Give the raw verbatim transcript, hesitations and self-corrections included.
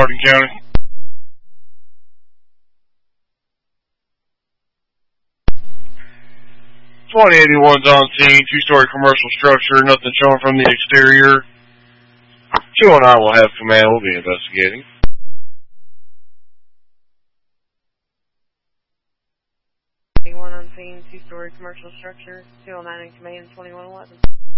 Hardin County. twenty eighty-one's on scene, two-story commercial structure, nothing showing from the exterior. two oh nine will have command, we'll be investigating. twenty-one on scene, two-story commercial structure, two oh nine in command, twenty-one eleven.